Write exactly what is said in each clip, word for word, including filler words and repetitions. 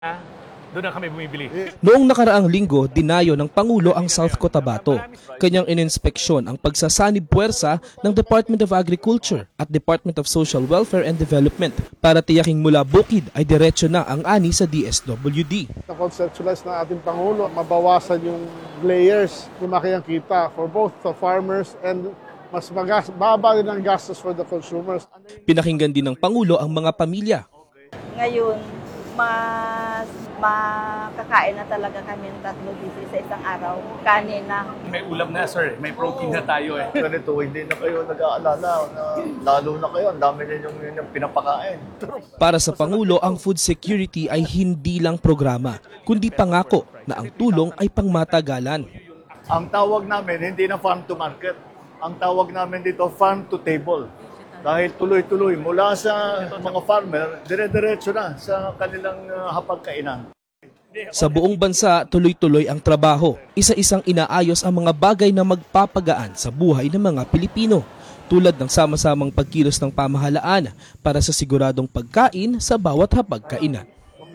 Doon na kami bumibili. Noong nakaraang linggo, dinayo ng Pangulo ang South Cotabato. Kanyang ininspeksyon ang pagsasanib puwersa ng Department of Agriculture at Department of Social Welfare and Development para tiyaking mula bukid ay diretso na ang ani sa D S W D. Na-conceptualize ng ating Pangulo, mabawasan yung layers, lumaki ang kita for both the farmers and mas magas, baba din ang gastos for the consumers. Pinakinggan din ng Pangulo ang mga pamilya. Ngayon, mas makakain na talaga kami ng tatlo busy sa isang araw. Kanin na. May ulam na, sir. May protein na tayo eh. Ganito, hindi na kayo nag-aalala na lalo na kayo, ang dami na yung, yung pinapakain. Para sa Pangulo, ang food security ay hindi lang programa, kundi pangako na ang tulong ay pangmatagalan. Ang tawag namin, hindi na farm to market. Ang tawag namin dito, farm to table. Dahil tuloy-tuloy, mula sa mga farmer, dire-diretso na sa kanilang uh, hapagkainan. Sa buong bansa, tuloy-tuloy ang trabaho. Isa-isang inaayos ang mga bagay na magpapagaan sa buhay ng mga Pilipino, tulad ng sama-samang pagkilos ng pamahalaan para sa siguradong pagkain sa bawat hapagkainan.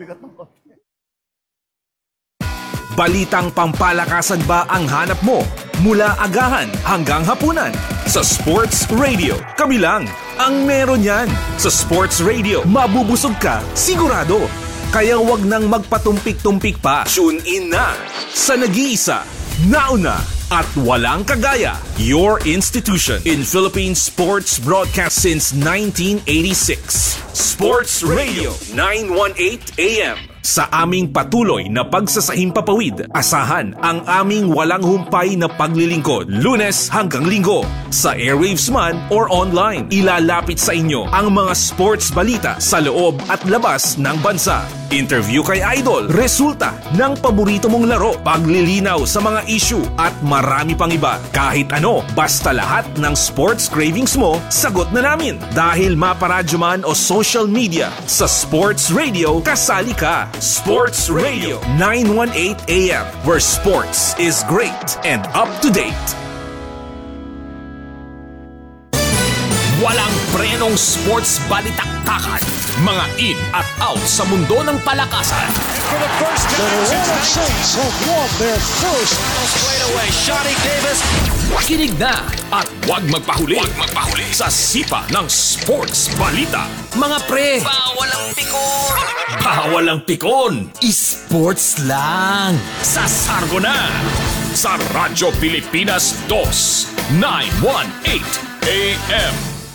Balitang pampalakasan ba ang hanap mo? Mula agahan hanggang hapunan. Sa Sports Radio, kami lang ang meron yan. Sa Sports Radio, mabubusog ka, sigurado. Kaya wag nang magpatumpik-tumpik pa. Tune in na sa nag-iisa, nauna at walang kagaya. Your institution in Philippine sports broadcast since nineteen eighty-six. Sports Radio, nine eighteen A M. Sa aming patuloy na pagsasahimpapawid, asahan ang aming walang humpay na paglilingkod, Lunes hanggang Linggo. Sa airwaves man or online, ilalapit sa inyo ang mga sports balita sa loob at labas ng bansa. Interview kay Idol, resulta ng paborito mong laro, paglilinaw sa mga issue at marami pang iba. Kahit ano, basta lahat ng sports cravings mo, sagot na namin. Dahil maparadyo man o social media, sa Sports Radio, kasali ka. Sports Radio, nine eighteen A M, where sports is great and up to date. Walang prenong sports balitaktakan. Mga in at out sa mundo ng palakasan. For the first time, the Saints have won their first. Played away, Shawty Davis. Kinig na at huwag magpahuli. Huwag magpahuli sa sipa ng sports balita. Mga pre, bawal ang pikon. Bawal ang pikon. Sports lang. Sa Sargo na. Sa Radyo Pilipinas two, nine eighteen A M.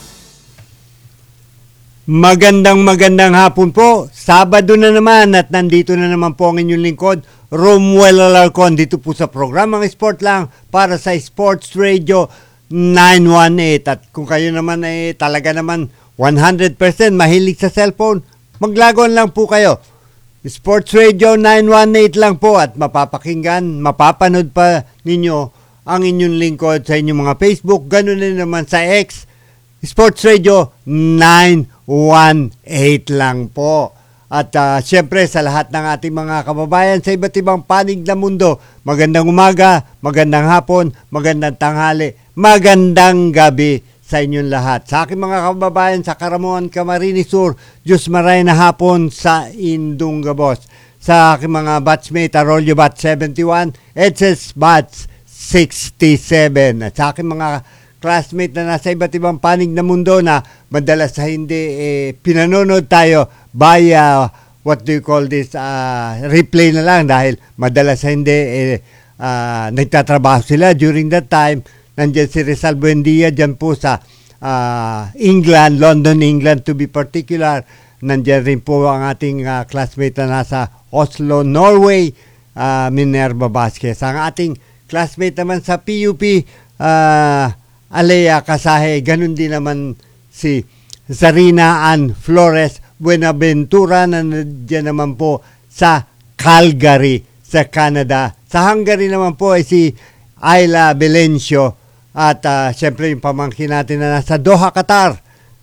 Magandang magandang hapon po. Sabado na naman at nandito na naman po ang inyong lingkod, Romuel Alarcon, dito po sa programang Sport Lang para sa Sports Radio nine eighteen. At kung kayo naman ay talaga naman one hundred percent mahilig sa cellphone, maglagon lang po kayo. Sports Radio nine eighteen lang po at mapapakinggan, mapapanood pa ninyo ang inyong lingkod sa inyong mga Facebook, ganoon din naman sa X, Sports Radio nine eighteen lang po. At uh, siyempre sa lahat ng ating mga kababayan sa iba't ibang panig ng mundo, magandang umaga, magandang hapon, magandang tanghali, magandang gabi sa inyong lahat. Sa aking mga kababayan sa Caramuan, Camarines Sur, Diyos maray na hapon sa Indungabos. Sa aking mga batchmate, Arroyo Bat seventy-one, H S Bats sixty-seven. At sa aking mga classmate na nasa iba't ibang panig ng mundo na madalas sa hindi eh, pinanonood tayo via what do you call this uh, replay na lang dahil madalas sa hindi eh, uh, nagtatrabaho sila during that time. Nandiyan si Rizal Buendia dyan po sa uh, England, London, England to be particular. Nandiyan rin po ang ating uh, classmate na nasa Oslo, Norway, uh, Minerva Vasquez. Ang ating classmate naman sa P U P, uh, Alea Kasahe, ganun din naman si Zarina Ann Flores Buenaventura na nandiyan naman po sa Calgary, sa Canada. Sa Hungary naman po ay si Ayla Belencio at uh, siyempre yung pamangkin natin na nasa Doha, Qatar,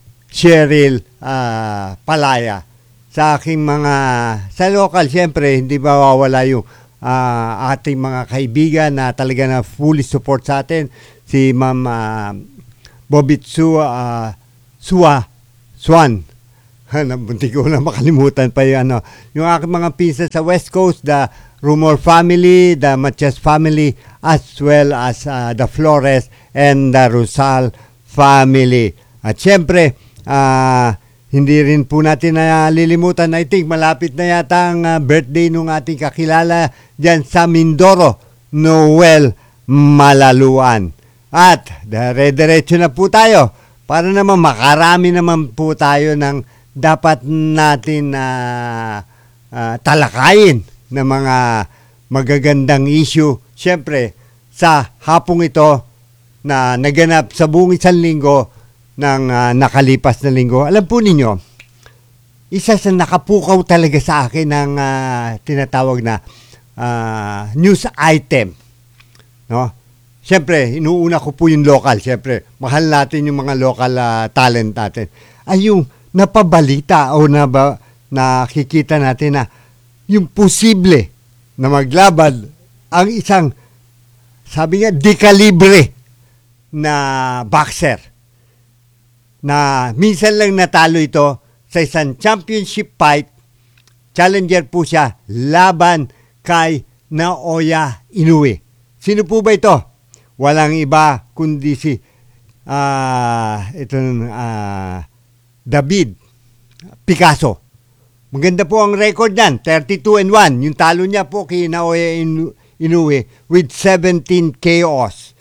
Cheryl uh, Palaya. Sa aking mga, sa local siyempre hindi mawawala yung uh, ating mga kaibigan na talaga na fully support sa atin. Si Ma'am uh, Bobitsu uh, Sua Swan Bunti ko na makalimutan pa yung ano. Yung aking mga pinsan sa West Coast, the Rumor family, the Matias family, as well as uh, the Flores and the Rosal family. At syempre, uh, hindi rin po natin nalilimutan. I think malapit na yata ang uh, birthday ng ating kakilala dyan sa Mindoro, Noel Malaluan. At dire-diretso na po tayo para naman makarami naman po tayo ng dapat natin uh, uh, talakayin na mga magagandang issue. Siyempre, sa hapong ito na naganap sa buong isang linggo ng uh, nakalipas na linggo. Alam po ninyo, isa sa nakapukaw talaga sa akin ng uh, tinatawag na uh, news item. No? Siyempre, inuuna ko po yung local. Siyempre, mahal natin yung mga local uh, talent natin. Ay yung napabalita o naba, nakikita natin na yung posible na maglaban ang isang, sabi nga, dekalibre na boxer. Na minsan lang natalo ito sa isang championship fight. Challenger po siya laban kay Naoya Inoue. Sino po ba ito? Walang iba kundi si uh, ito, uh, David Picasso. Maganda po ang record niyan, thirty-two and one. Yung talo niya po kay Naoya Inoue with seventeen K Os.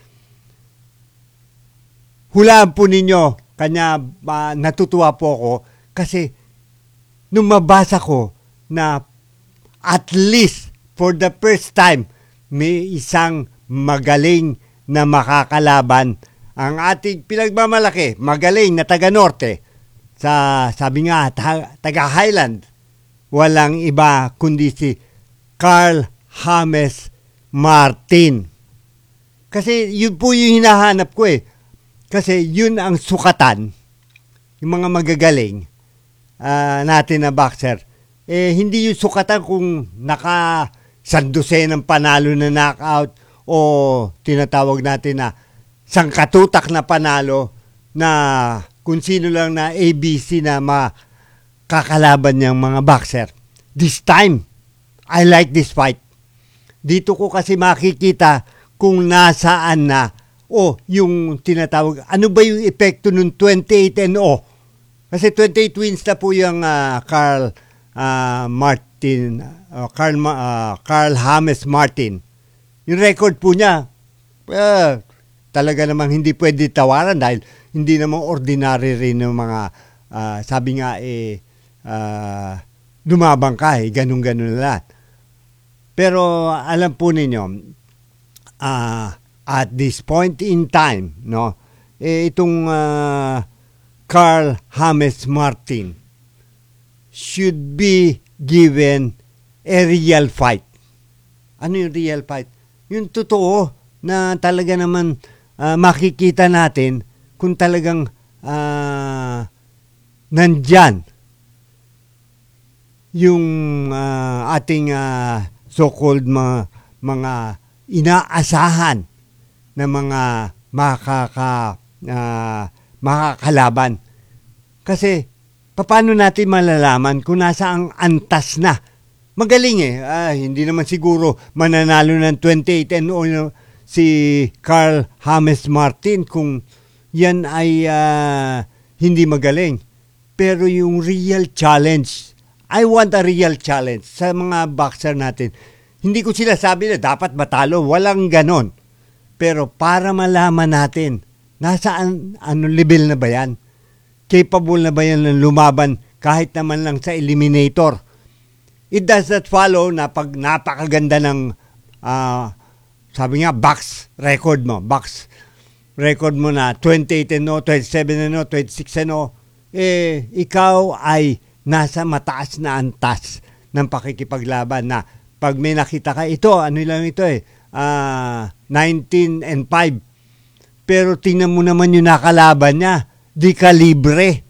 Hulaan po ninyo, kanya uh, natutuwa po ako kasi nung mabasa ko na at least for the first time may isang magaling na makakalaban ang ating pinagmamalaki, magaling na taga-norte sa sabi nga ta- taga-Highland, walang iba kundi si Carl James Martin. Kasi yun po yung hinahanap ko eh. Kasi yun ang sukatan, yung mga magagaling uh, natin na boxer. Eh, hindi yung sukatan kung naka sanduse ng panalo na knockout o tinatawag natin na sangkatutak na panalo na kung sino lang na A B C na makakalaban niyang mga boxer. This time, I like this fight. Dito ko kasi makikita kung nasaan na o yung tinatawag, ano ba yung epekto nung twenty-eight and oh? Kasi twenty-eight wins na po yung uh, Carl uh, Martin, uh, Carl, uh, Carl James Martin. Yung record po niya, uh, talaga namang hindi pwede tawaran dahil hindi namang ordinary rin ng mga, uh, sabi nga eh, uh, dumabang ka eh, ganun-ganun na lahat. Pero alam po ninyo, ah, uh, at this point in time, no, eh, itong uh, Carl James Martin should be given a real fight. Ano yung real fight? Yung totoo na talaga naman uh, makikita natin kung talagang uh, nandyan yung uh, ating uh, so-called mga, mga inaasahan na mga makaka, uh, makakalaban. Kasi, paano natin malalaman kung nasa ang antas na? Magaling eh. Ah, hindi naman siguro mananalo ng twenty-eight and oh, si Carl James Martin kung yan ay uh, hindi magaling. Pero yung real challenge, I want a real challenge sa mga boxer natin. Hindi ko sila sabi na dapat matalo. Walang ganon. Pero para malaman natin, nasaan, anong level na ba yan? Capable na ba yan ng lumaban kahit naman lang sa eliminator? It does not follow na pag napakaganda ng, uh, sabi nga, box record mo. Box record mo na twenty-eight and oh, twenty-seven and oh, twenty-six and oh, eh, ikaw ay nasa mataas na antas ng pakikipaglaban na pag may nakita ka, ito, ano lang ito eh, uh, nineteen and five. Pero tingnan mo naman yung nakalaban niya, di kalibre.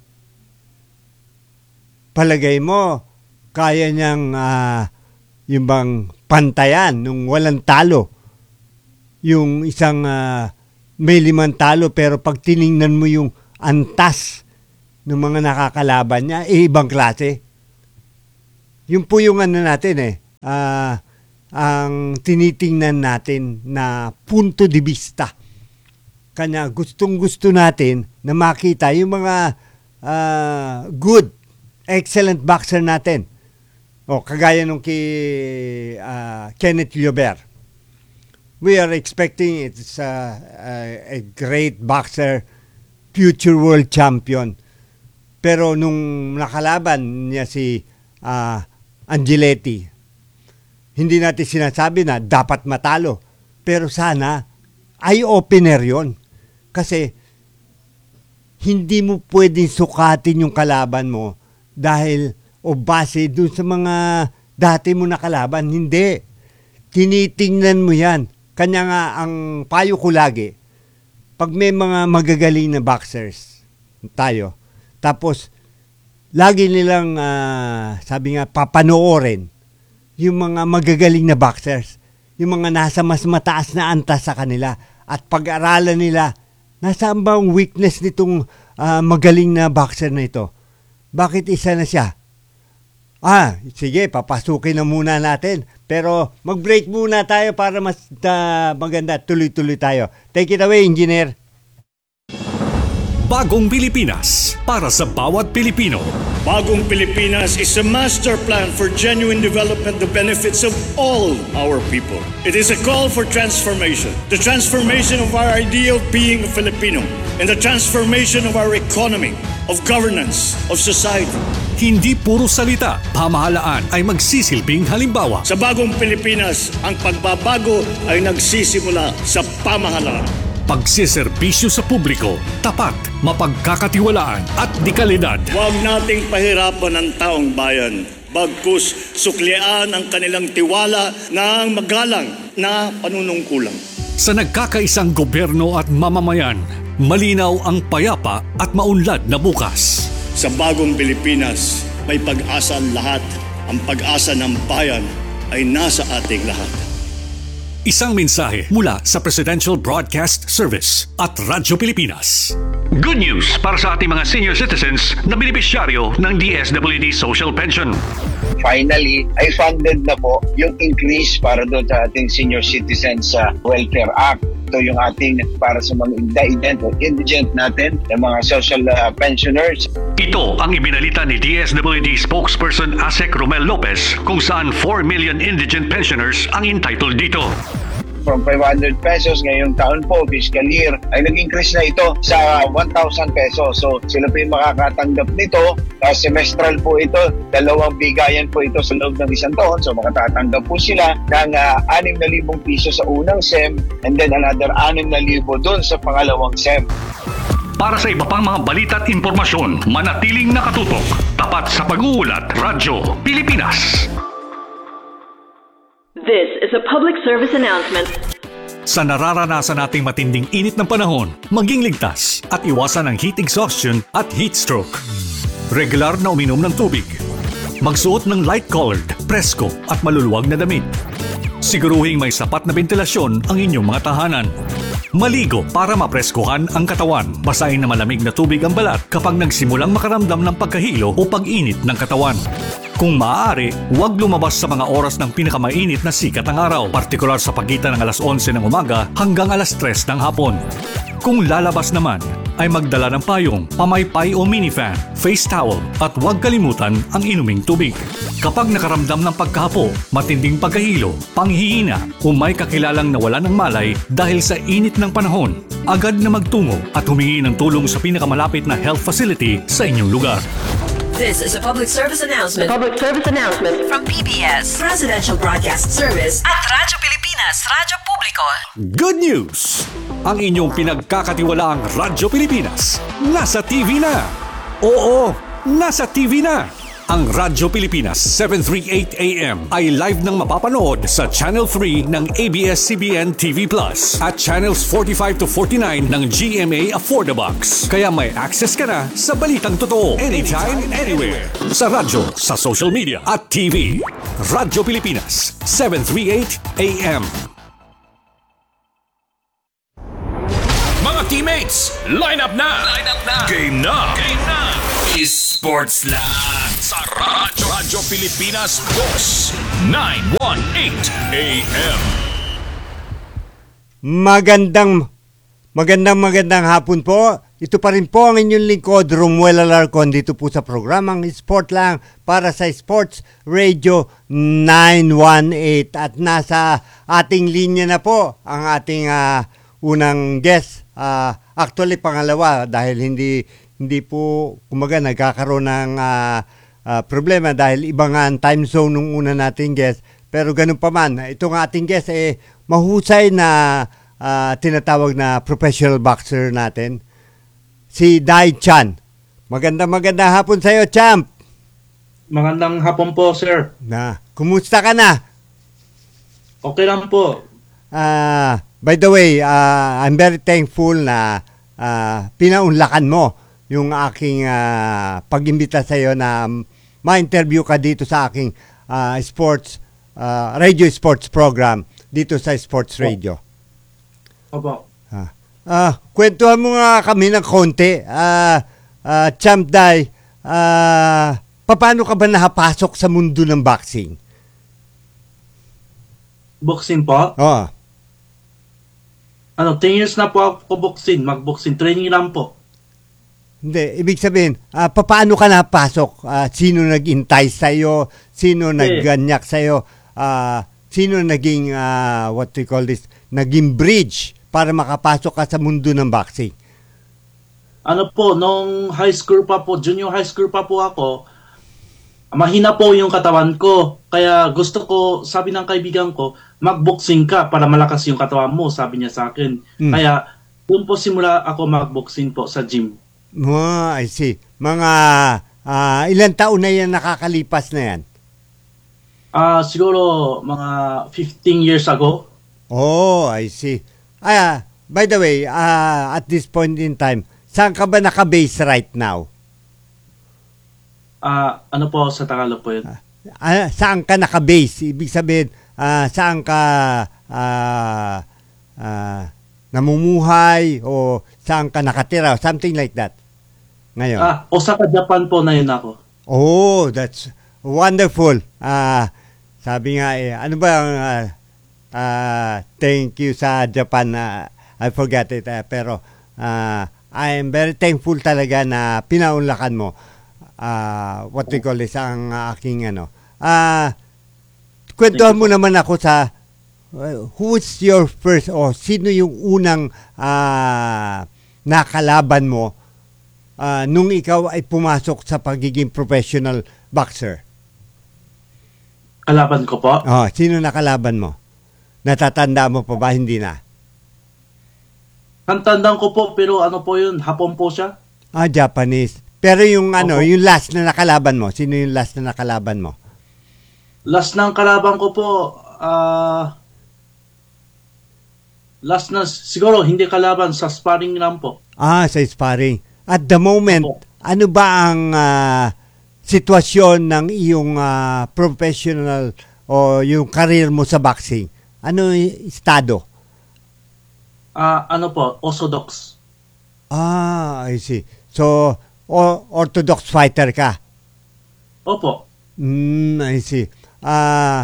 Palagay mo, kaya niyang uh, yung bang pantayan nung walang talo. Yung isang uh, may limang talo pero pag tiningnan mo yung antas ng mga nakakalaban niya, eh, ibang klase. Yun po yung ano natin eh, ah, ang tinitingnan natin na punto de vista. Kanya gustong-gusto natin na makita yung mga uh, good, excellent boxer natin. O kagaya nung kay uh, Kenneth Llobert. We are expecting it's uh, uh, a great boxer, future world champion. Pero nung nakalaban niya si uh, Angeletti, hindi natin sinasabi na dapat matalo. Pero sana eye-opener yun. Kasi hindi mo pwedeng sukatin yung kalaban mo dahil o base dun sa mga dati mo nakalaban. Hindi. Tinitingnan mo yan. Kanya nga ang payo ko lagi, pag may mga magagaling na boxers tayo, tapos lagi nilang uh, sabi nga papanoorin yung mga magagaling na boxers, yung mga nasa mas mataas na antas sa kanila, at pag-aralan nila nasaan ba ang weakness nitong uh, magaling na boxer na ito. Bakit isa na siya? Ah, sige, papasukin na muna natin. Pero mag-break muna tayo para mas uh, maganda. Tuloy-tuloy tayo. Take it away, Engineer. Bagong Pilipinas para sa bawat Pilipino. Bagong Pilipinas is a master plan for genuine development that benefits of all our people. It is a call for transformation. The transformation of our idea of being a Filipino and the transformation of our economy, of governance, of society. Hindi puro salita, pamahalaan ay magsisilbing halimbawa. Sa Bagong Pilipinas, ang pagbabago ay nagsisimula sa pamahalaan. Pagsiservisyo sa publiko, tapat, mapagkakatiwalaan at dekalidad. Huwag nating pahirapan ang taong bayan. Bagkus suklian ang kanilang tiwala ng magalang na panunungkulan. Sa nagkakaisang gobyerno at mamamayan, malinaw ang payapa at maunlad na bukas. Sa Bagong Pilipinas, may pag-asa ang lahat. Ang pag-asa ng bayan ay nasa ating lahat. Isang mensahe mula sa Presidential Broadcast Service at Radyo Pilipinas. Good news para sa ating mga senior citizens na benepisyaryo ng D S W D Social Pension. Finally, ay funded na po yung increase para doon sa ating Senior Citizens uh, Welfare Act. Ito yung ating para sa mga indigent o indigent natin, yung mga social uh, pensioners. Ito ang ibinalita ni D S W D spokesperson Asek Romel Lopez kung saan four million indigent pensioners ang entitled dito. From five hundred pesos ngayong taon po, fiscal year, ay nag-increase na ito sa one thousand pesos. So sila po yung makakatanggap nito. Uh, semestral po ito, dalawang bigayan po ito sa loob ng isang taon. So makatatanggap po sila ng uh, six thousand piso sa unang S E M and then another six thousand doon sa pangalawang S E M. Para sa iba pang mga balita at impormasyon, manatiling nakatutok. Tapat sa pag-uulat, Radyo Pilipinas. This is a public service announcement. Sa nararanasan nating matinding init ng panahon, maging ligtas at iwasan ang heat exhaustion at heat stroke. Regular na uminom ng tubig. Magsuot ng light-colored, presko at maluluwag na damit. Siguruhing may sapat na ventilasyon ang inyong mga tahanan. Maligo para mapreskuhan ang katawan. Basahin na malamig na tubig ang balat kapag nagsimulang makaramdam ng pagkahilo o pag-init ng katawan. Kung maaari, huwag lumabas sa mga oras ng pinakamainit na sikat ng araw, partikular sa pagitan ng alas onse ng umaga hanggang alas tres ng hapon. Kung lalabas naman, ay magdala ng payong, pamaypay o minifan, face towel at huwag kalimutan ang inuming tubig. Kapag nakaramdam ng pagkahapo, matinding pagkahilo, panghihina o may kakilalang nawala ng malay dahil sa init ng panahon, agad na magtungo at humingi ng tulong sa pinakamalapit na health facility sa inyong lugar. This is a public service announcement. Public service announcement from P B S Presidential Broadcast Service at Radyo Pilipinas, Radyo Publiko. Good news! Ang inyong pinagkakatiwalaang Radyo Pilipinas nasa T V na. Oo, nasa T V na. Ang Radyo Pilipinas seven thirty-eight A M ay live nang mapapanood sa Channel three ng A B S C B N T V Plus at Channels forty-five to forty-nine ng G M A Affordabox. Kaya may access ka na sa balitang totoo anytime, anywhere. Sa radyo, sa social media at T V. Radyo Pilipinas seven thirty-eight A M. Mga teammates, line up na! Line up na! Game na! Game na! Sports lang sa Radyo, Radyo Pilipinas Boss nine eighteen A M. Magandang magandang magandang hapon po. Ito pa rin po ang inyong lingkod, Romuel Alarcon, dito po sa programang Sport Lang para sa Sports Radio nine eighteen. At nasa ating linya na po ang ating uh, unang guest. Uh, actually, pangalawa dahil hindi hindi po, kumaga, nagkakaroon ng uh, uh, problema dahil iba nga ang time zone nung una nating guest. Pero ganun pa man, itong ating guest eh mahusay na uh, tinatawag na professional boxer natin, si Dai Chan. Magandang magandang hapon sa iyo, champ. Magandang hapon po, sir. Na, kumusta ka na? Okay lang po. Uh, by the way, uh, I'm very thankful na uh, pinaunlakan mo yung aking uh, pag-imbita sa iyo na ma-interview ka dito sa aking uh, sports uh, radio sports program dito sa Sports Radio. Opo. Ah, uh, kwentuhan mo nga kami ng konti. Uh, uh, Champ Dai, uh, paano ka ba nakapasok sa mundo ng boxing? Boxing po? Oo. Ano, ten years na po ako boxing, mag-boxing, training lang po. Hindi, ibig sabihin, uh, paano ka napasok? Uh, sino nag-intay sa'yo? Sino okay. nagganyak sa'yo? Uh, sino naging, uh, what we call this, naging bridge para makapasok ka sa mundo ng boxing? Ano po, nung high school pa po, junior high school pa po ako, mahina po yung katawan ko. Kaya gusto ko, sabi ng kaibigan ko, mag-boxing ka para malakas yung katawan mo, sabi niya sa akin. Hmm. Kaya, doon po simula ako mag-boxing po sa gym. Oh, I see. Mga uh, ilang taon na yan nakakalipas na yan? Ah, uh, siguro mga fifteen years ago. Oh, I see. Ah, by the way, uh, at this point in time, saan ka ba naka-base right now? Ah, uh, ano po sa Tagalog po yun? Uh, saan ka naka-base? Ibig sabihin, uh, saan ka uh, uh, namumuhay o saan ka nakatira? Something like that. Ngayon. Ah, Osaka, Japan po na yun ako. Oh, that's wonderful. Ah, uh, sabi nga eh, ano ba ang uh, uh, thank you sa Japan? Uh, I forgot it. Uh, pero uh, I am very thankful talaga na pinaunlakan mo uh, what we call this, ang uh, aking ano. Ah, uh, kwentuhan mo naman ako sa uh, who's your first o oh, sino yung unang uh, nakalaban mo uh, nung ikaw ay pumasok sa pagiging professional boxer? Kalaban ko po? Oh, sino nakalaban mo? Natatanda mo pa ba? Hindi na. Tandaan ko po, pero ano po yun? Hapon po siya? Ah, Japanese. Pero yung ano, Opo. yung last na nakalaban mo, sino yung last na nakalaban mo? Last ng kalaban ko po, ah... Uh, last na, siguro, hindi kalaban, sa sparring lang po. Ah, sa sparring. At the moment, Opo. ano ba ang uh, sitwasyon ng iyong uh, professional o yung career mo sa boxing? Ano yung estado? Ah, uh, ano po, orthodox. Ah, I see. So, o- orthodox fighter ka? Opo. Hmm, I see. Ah, uh,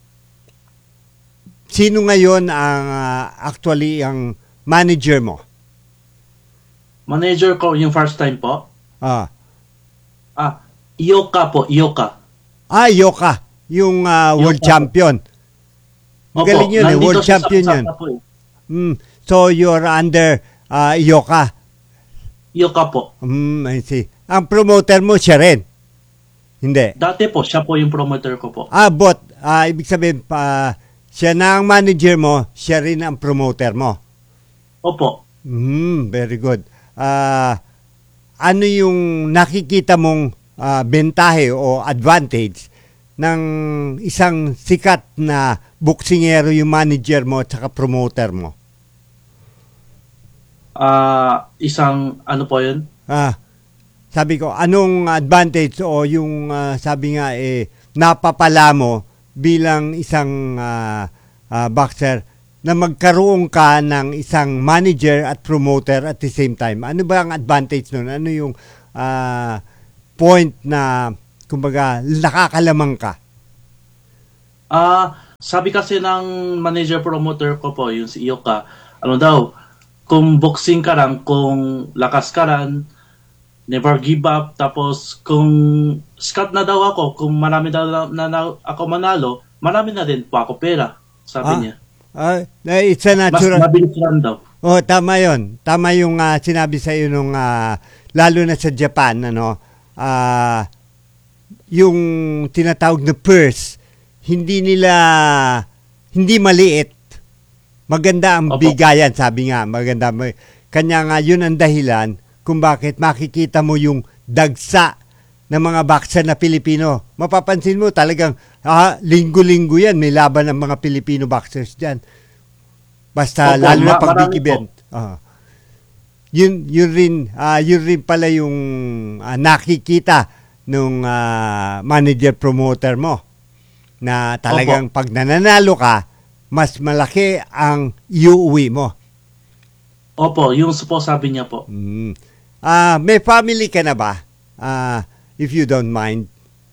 sino ngayon ang uh, actually ang manager mo? Manager ko yung first time po? Ah. Ah, Ioka po, Ioka. Ah, Ioka. Yung uh, world Ioka. champion. Magaling yun eh, world champion yun. Eh. Mm. So, you're under uh, Ioka. Ioka po. Mm, I see. Ang promoter mo, siya rin? Hindi. Dati po, siya po yung promoter ko po. Ah, but, uh, ibig sabihin, pa, siya na ang manager mo, siya rin ang promoter mo. Opo. Mm, very good. Uh, ano yung nakikita mong uh, bentahe o advantage ng isang sikat na boksingero yung manager mo at saka promoter mo? Ah, uh, isang ano po yun? Ah, sabi ko, anong advantage o yung uh, sabi nga eh napapala mo bilang isang uh, uh, boxer na magkaroon ka ng isang manager at promoter at the same time? Ano ba ang advantage nun? Ano yung uh, point na, kumbaga, nakakalamang ka? Ah, sabi kasi ng manager promoter ko po, yung si Ioka, ano daw, kung boxing ka lang, kung lakas ka lang, never give up, tapos kung scout na daw ako, kung marami daw na, na ako manalo, marami na din po ako pera, sabi Ah, niya. ah, it's a natural. Mas mabilis lang daw. Oh, tama 'yon. Tama yung ah, sinabi sa iyo nung ah, lalo na sa Japan, ano, ah, yung tinatawag na purse, hindi nila hindi maliit. Maganda ang Opo. bigayan, sabi nga, maganda. Kanya nga yun ang dahilan kung bakit makikita mo yung dagsa ng mga boxer na Pilipino. Mapapansin mo talagang ah, linggo-linggo yan, may laban ng mga Filipino boxers dyan. Basta Opo, lalo na ma- pag big marami event. Ah. Yun, yun rin, ah, yun rin pala yung ah, nakikita nung ah, manager promoter mo na talagang pag nananalo ka, mas malaki ang iuwi mo. Opo, yung po sabi niya po. Mm. Ah, may family ka na ba? Ah, if you don't mind.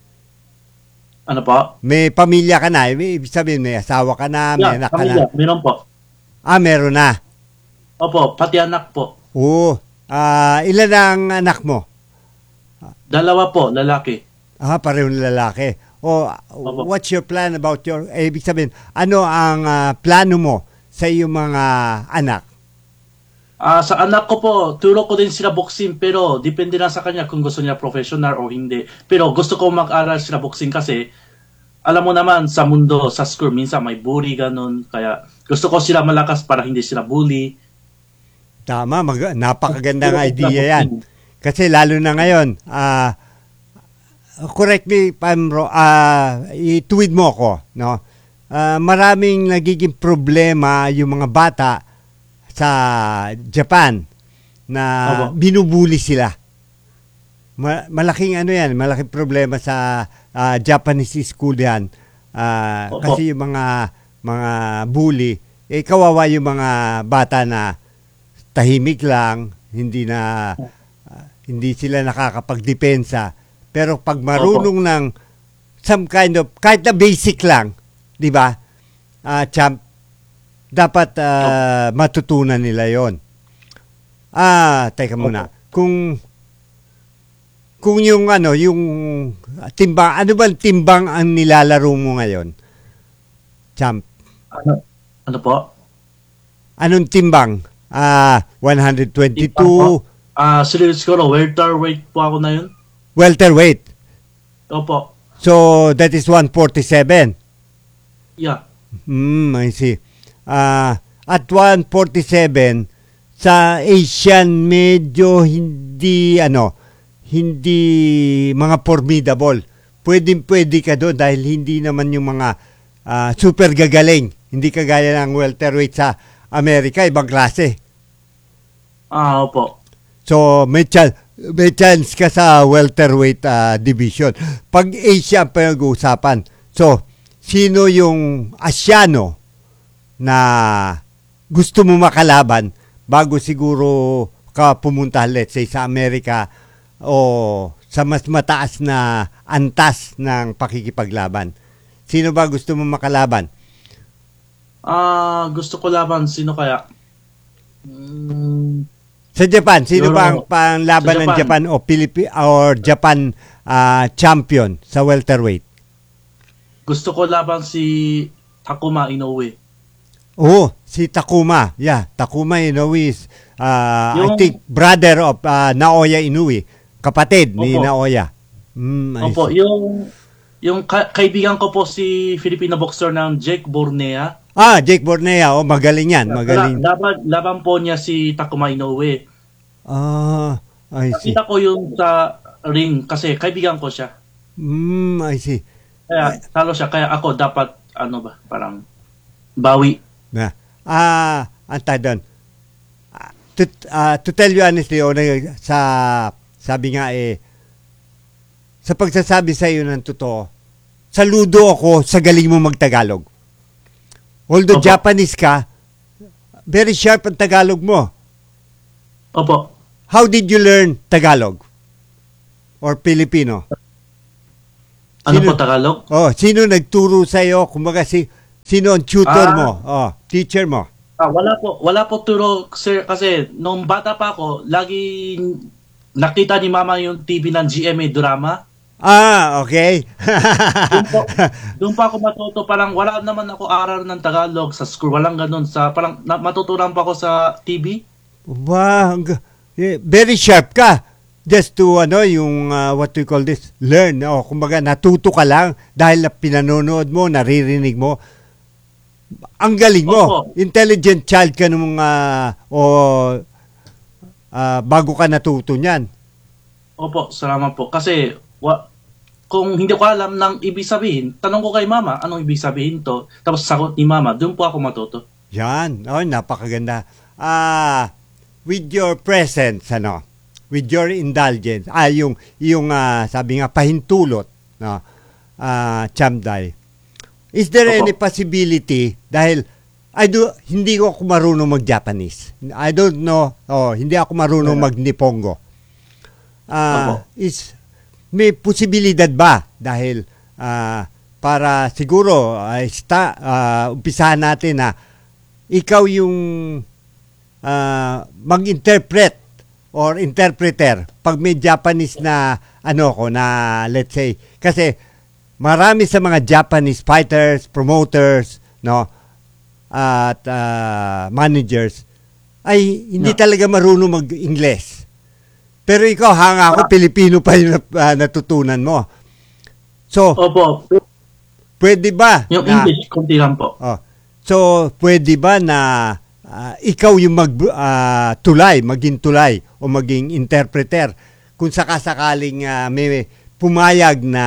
Ano po? May pamilya ka na. Ibig sabihin, may asawa ka na, may Yeah, anak ka pamilya, na. meron po. Ah, meron na. Opo, pati anak po. Oo. Ah, ilan ang anak mo? Dalawa po, lalaki. Ah, parehong lalaki. O, what's your plan about your, eh, ibig sabihin, ano ang ah, plano mo sa iyong mga anak? Ah, sa anak ko po, turo ko din sila boxing, pero depende na sa kanya kung gusto niya professional o hindi. Pero gusto ko mag-aral sila boxing kasi alam mo naman sa mundo, sa school, minsan may bully ganun. Kaya gusto ko sila malakas para hindi sila bully. Tama, mag- napakagandang idea yan. Kasi lalo na ngayon, ah, correct me if I'm wrong, ah, ituwid mo ako, no? Ah, maraming nagiging problema yung mga bata sa Japan na Opo. binubuli sila. Ma- malaking ano yan, malaking problema sa ah, Japanese school yan. Ah, Opo. kasi yung mga mga bully, eh kawawa yung mga bata na tahimik lang, hindi na ah, hindi sila nakakapagdepensa. Pero pag marunong Opo. ng some kind of, kahit na basic lang, di ba? Ah, champ, dapat ah, matutunan nila yon. Ah, teka muna. Kung kung yung ano, yung timbang, ano ba timbang ang nilalaro mo ngayon? Champ. Ano, ano po? Anong timbang? Ah, one twenty-two. Ah, serious ko, welterweight po ako na yun. Welterweight. Opo. So, that is one forty-seven. Yeah. Hmm, I see. Ah, at one forty-seven, sa Asian, medyo hindi, ano, hindi mga formidable. Pwedeng-pwede ka doon dahil hindi naman yung mga ah, super gagaling. Hindi kagaya ng welterweight sa Amerika, ibang klase. Ah, opo. So, may, chance, may chance ka sa welterweight ah, division. Pag Asia ang pinag-uusapan. So, sino yung Asiano na gusto mo makalaban bago siguro ka pumunta, let's say, sa Amerika o sa mas mataas na antas ng pakikipaglaban? Sino ba gusto mo makalaban? Ah, gusto ko laban, sino kaya? Mm, Sa Japan, sino Siguro, ba ang panlaban sa ng Japan o Philippi or Japan ah, champion sa welterweight? gusto ko laban si Takuma Inoue. Oh, si Takuma. Yeah, Takuma Inoue is, uh, I Yung- think, brother of uh, Naoya Inoue. Kapatid ni Opo. Naoya. Mm, I Opo, see. yung yung ka- kaibigan ko po si Filipino boxer ng Jake Bornea. Ah, Jake Bornea. Oh, magaling yan. Magaling. La- laban, laban po niya si Takuma Inoue. Ah, I see. Nakita ko yung sa ring kasi kaibigan ko siya. Mm, I see. Kaya talo siya. Kaya ako dapat, ano ba, parang bawi. Na. Ah, anta doon. Ah, to, ah, to tell you honestly, oh, na- sa, sabi nga eh, sa pagsasabi sa iyo ng totoo, saludo ako sa galing mo magtagalog. Although Opo. Japanese ka, very sharp ang Tagalog mo. Opo. How did you learn Tagalog? or Filipino? Ano po, Tagalog? Oh, sino nagturo sa iyo? Kumbaga si sino ang tutor Ah. mo? Oh, teacher mo. Ah, wala po, wala po turo, sir, kasi nung bata pa ako, lagi nakita ni mama yung T V ng G M A drama. Ah, okay. Doon po, doon pa ako matuto, parang wala naman ako aral ng Tagalog sa school, walang ganun, sa, parang na, matutunan pa ako sa T V. Wow, ang ga- eh, very sharp ka. Just to ano yung uh, what we call this, learn. O kumbaga natuto ka lang dahil na pinanonood mo, naririnig mo. Ang galing mo. Opo. Intelligent child ka nung uh, o uh, bago ka natuto niyan. Opo, salamat po. Kasi wa, kung hindi ko alam ng ibig sabihin, tanong ko kay mama, anong ibig sabihin to? Tapos sagot ni mama, doon po ako matuto. Yan. Oh, napakaganda. Ah, with your presence, ano, with your indulgence, ah, yung, yung uh, sabi nga, pahintulot, no, ah, Chamday, is there Opo. any possibility, dahil, I do, hindi ko ako marunong mag-Japanese. I don't know, oh, hindi ako marunong mag-Nipongo. Ah, is, may posibilidad ba, dahil, ah, para siguro, uh, sta, uh, umpisahan natin na, ikaw yung uh, mag-interpret or interpreter pag may Japanese na ano ko na let's say kasi marami sa mga Japanese fighters, promoters, no, at uh, managers ay hindi No. talaga marunong mag-Ingles. Pero ikaw hanga ako Pilipino pa yung uh, natutunan mo. So, Opo, pwede ba yung na- English, konti lang po. Oh. So, pwede ba na ah, ikaw yung mag ah, tulay, maging tulay o maging interpreter kung sakasakaling ah, may pumayag na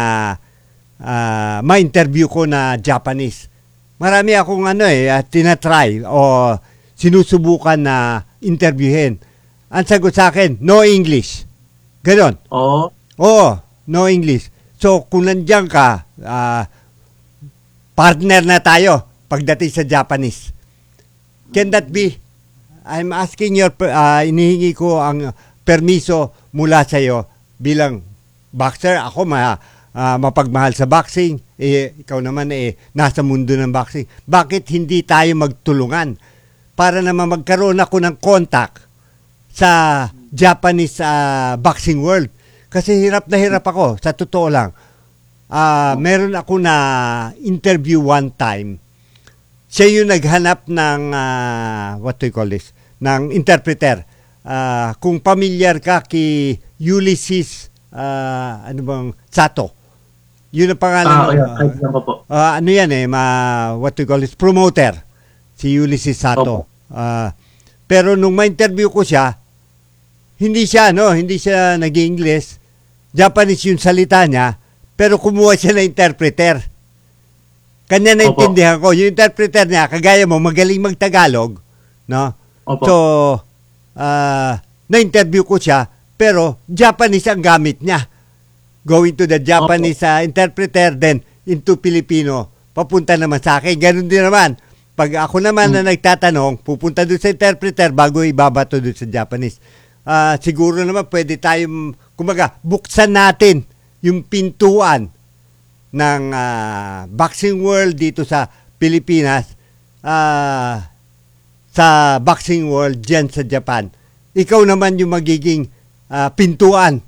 ah, ma-interview ko na Japanese. Marami akong ano eh, ah, tinatry o sinusubukan na interviewin. Ang sagot sa akin, no English. Ganon. Oo. Oo, no English. So, kung nandiyan ka, ah, partner na tayo pagdating sa Japanese. Can that be? I'm asking your, uh, inihingi ko ang permiso mula sa iyo bilang boxer. Ako ma, uh, mapagmahal sa boxing. Eh, ikaw naman eh, nasa mundo ng boxing. Bakit hindi tayo magtulungan para naman magkaroon ako ng contact sa Japanese uh, boxing world? Kasi hirap na hirap ako, sa totoo lang. Uh, meron ako na interview one time. Siya yung naghanap ng, uh, what do you call this, ng interpreter. Uh, kung familiar ka kay Ulysses, uh, ano bang, Sato. Yun ang pangalan. Ah, ng, yeah, uh, kahit lang po po. uh, ano yan eh, ma, what do you call this, promoter. Si Ulysses Sato. Uh, pero nung ma-interview ko siya, hindi siya, no, hindi siya nag-English. Japanese yung salita niya, pero kumuha siya na interpreter. Kanya naintindihan ko. Yung interpreter niya, kagaya mo, magaling mag-Tagalog. No? Opo. So, uh, na-interview ko siya, pero Japanese ang gamit niya. Going to the Japanese uh, interpreter, then into Filipino. Papunta naman sa akin. Ganun din naman. Pag ako naman hmm. na nagtatanong, pupunta doon sa interpreter bago ibabato doon sa Japanese. Uh, siguro naman pwede tayong, kumaga, buksan natin yung pintuan ng uh, boxing world dito sa Pilipinas, uh, sa boxing world dyan sa Japan. Ikaw naman yung magiging uh, pintuan.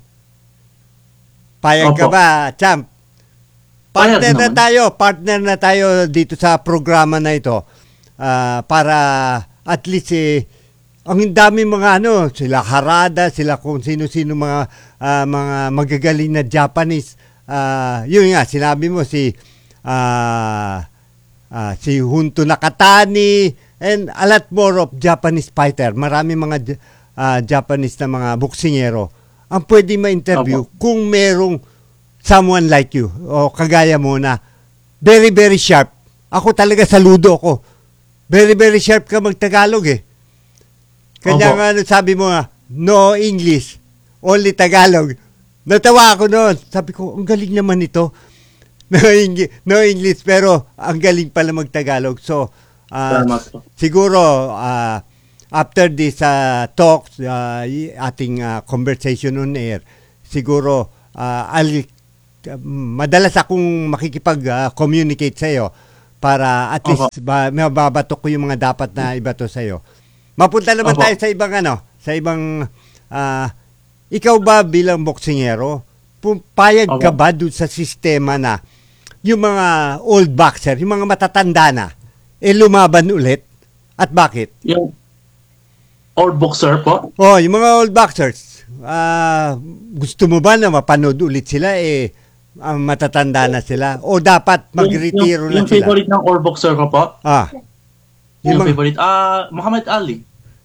Payag ka Opo. ba, champ? Partner Payag na naman. tayo, partner na tayo dito sa programa na ito uh, para at least eh, ang dami mga ano, sila Harada, sila kung sino-sino mga uh, mga magagaling na Japanese. Uh, yun nga, sinabi mo si uh, uh, si Hunto Nakatani and a lot more of Japanese fighter. Marami mga uh, Japanese na mga boksingero ang pwede ma-interview Opo. kung merong someone like you o kagaya mo na very very sharp. Ako talaga saludo ako. Very very sharp ka mag-Tagalog eh. Kanya Opo. nga ano, sabi mo nga, no English, only Tagalog. Natawa ako noon. Sabi ko, ang galing naman ito. No, Eng- no English, pero ang galing pala mag-Tagalog. So, uh, Salamat po. siguro, uh, after this uh, talks, uh, y- ating uh, conversation on air, siguro, uh, I'll, uh, madalas akong makikipag-communicate uh, sa iyo para at least ba, mababatok ko yung mga dapat na ibato sa iyo. Mapunta naman Opo. tayo sa ibang ano, sa ibang uh, ikaw ba bilang boksingero, payag Opo. ka ba doon sa sistema na yung mga old boxer, yung mga matatanda na, eh lumaban ulit? At bakit? Yung old boxer po? Oh, yung mga old boxers. Uh, gusto mo ba na mapanood ulit sila eh uh, matatanda na sila? O dapat mag-retiro yung, yung, na yung sila? Yung favorite ng old boxer ko po? Ah. Yung, yung mga, favorite? Ah, uh, Muhammad Ali.